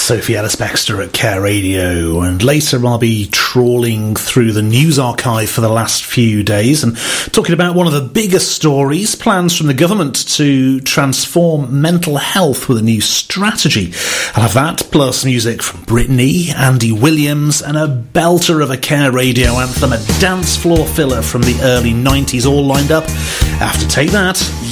Sophie Ellis-Bextor at Care Radio, and later I'll be trawling through the news archive for the last few days and talking about one of the biggest stories, plans from the government to transform mental health with a new strategy. I'll have that, plus music from Britney, Andy Williams, and a belter of a Care Radio anthem, a dance floor filler from the early 90s, all lined up. After Take That,